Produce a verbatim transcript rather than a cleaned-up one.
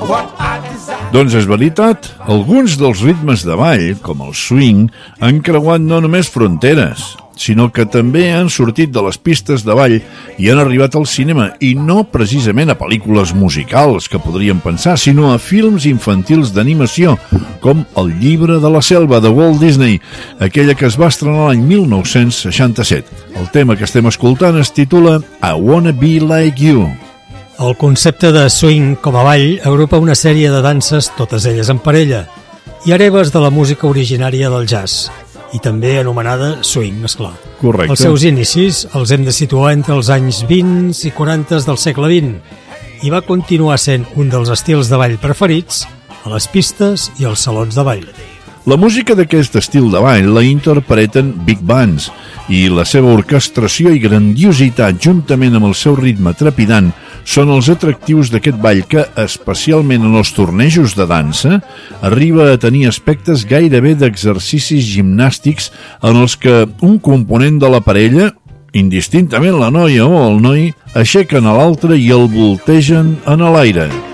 Doncs és veritat, alguns dels ritmes de ball, com el swing, han creuat no només fronteres, sinó que també han sortit de les pistes de ball i han arribat al cinema, i no precisament a pel·lícules musicals que podríem pensar, sinó a films infantils d'animació, com El llibre de la selva de Walt Disney, aquella que es va estrenar l'any mil nou-cents seixanta-set. El tema que estem escoltant es titula I Wanna Be Like You. El concepte de swing com a ball agrupa una sèrie de danses, totes elles en parella, i hereves de la música originària del jazz, i també anomenada swing, esclar. Correcte. Els seus inicis els hem de situar entre els anys vint i quaranta del segle vint, i va continuar sent un dels estils de ball preferits a les pistes i als salons de ball. La música d'aquest estil de ball la interpreten big bands, i la seva orquestració i grandiositat, juntament amb el seu ritme trepidant, són els atractius d'aquest ball que, especialment en els tornejos de dansa, arriba a tenir aspectes gairebé d'exercicis gimnàstics en els que un component de la parella, indistintament la noia o el noi, aixequen a l'altre i el voltegen en l'aire.